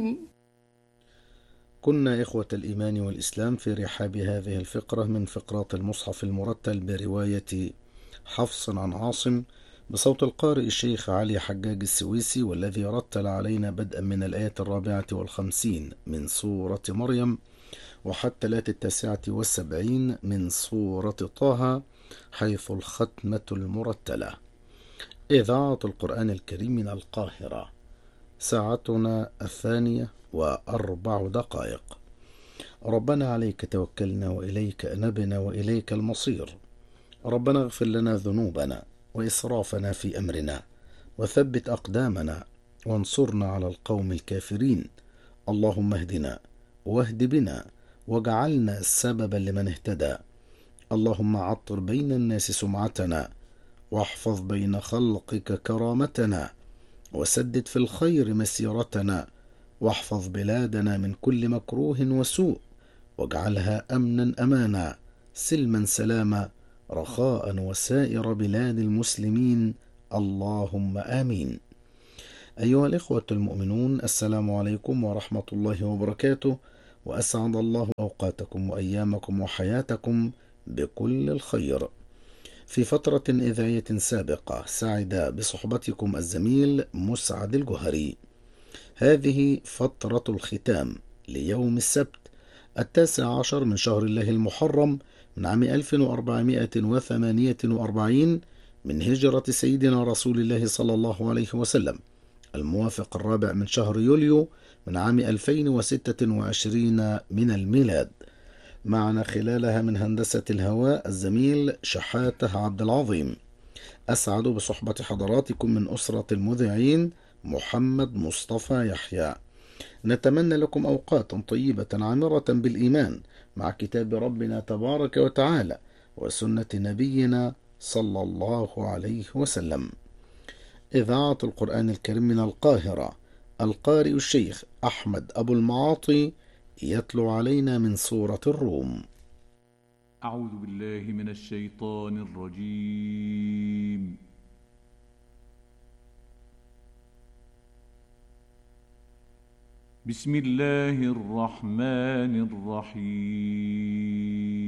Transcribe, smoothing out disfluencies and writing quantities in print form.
كنا إخوة الإيمان والإسلام في رحاب هذه الفقرة من فقرات المصحف المرتل برواية حفص عن عاصم بصوت القارئ الشيخ علي حجاج السويسي، والذي رتل علينا بدءا من الآية 54 من سورة مريم وحتى الآية 79 من سورة طه، حيث الختمة المرتلة. إذاعة القرآن الكريم من القاهرة. ساعتنا 2:04. ربنا عليك توكلنا وإليك أنبنا وإليك المصير. ربنا اغفر لنا ذنوبنا وإسرافنا في أمرنا وثبت أقدامنا وانصرنا على القوم الكافرين. اللهم اهدنا واهد بنا واجعلنا سببا لمن اهتدى. اللهم عطر بين الناس سمعتنا واحفظ بين خلقك كرامتنا وسدد في الخير مسيرتنا واحفظ بلادنا من كل مكروه وسوء واجعلها أمنا أمانا سلما سلاما رخاء وسائر بلاد المسلمين. اللهم آمين. أيها الإخوة المؤمنون، السلام عليكم ورحمة الله وبركاته، وأسعد الله أوقاتكم وأيامكم وحياتكم بكل الخير. في فترة إذاعية سابقة سعد بصحبتكم الزميل مسعد الجهري. هذه فترة الختام ليوم السبت 19 من شهر الله المحرم من عام 1448 من هجرة سيدنا رسول الله صلى الله عليه وسلم، الموافق 4 من شهر يوليو من عام 2026 من الميلاد. معنا خلالها من هندسة الهواء الزميل شحاته عبد العظيم. أسعد بصحبة حضراتكم من أسرة المذيعين محمد مصطفى يحيى. نتمنى لكم أوقاتا طيبة عامرة بالإيمان مع كتاب ربنا تبارك وتعالى وسنة نبينا صلى الله عليه وسلم. إذاعة القرآن الكريم من القاهرة. القارئ الشيخ أحمد أبو المعاطي يتلو علينا من سورة الروم. أعوذ بالله من الشيطان الرجيم. بسم الله الرحمن الرحيم.